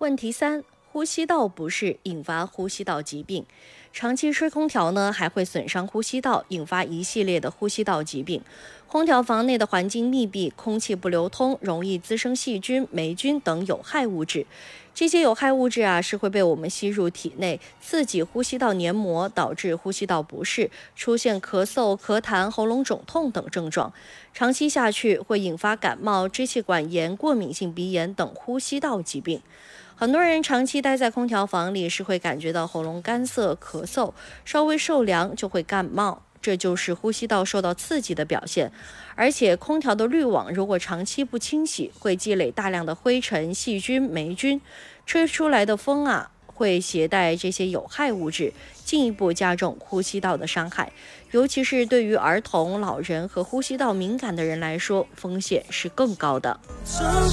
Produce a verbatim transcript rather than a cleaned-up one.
问题三，呼吸道不适引发呼吸道疾病。长期吹空调呢，还会损伤呼吸道，引发一系列的呼吸道疾病。空调房内的环境密闭，空气不流通，容易滋生细菌、霉菌等有害物质。这些有害物质啊，是会被我们吸入体内，刺激呼吸道黏膜，导致呼吸道不适，出现咳嗽、咳痰、喉咙肿痛等症状。长期下去会引发感冒、支气管炎、过敏性鼻炎等呼吸道疾病。很多人长期待在空调房里是会感觉到喉咙干涩、咳嗽，稍微受凉就会感冒，这就是呼吸道受到刺激的表现。而且空调的滤网如果长期不清洗，会积累大量的灰尘、细菌、霉菌，吹出来的风啊会携带这些有害物质，进一步加重呼吸道的伤害。尤其是对于儿童、老人和呼吸道敏感的人来说，风险是更高的。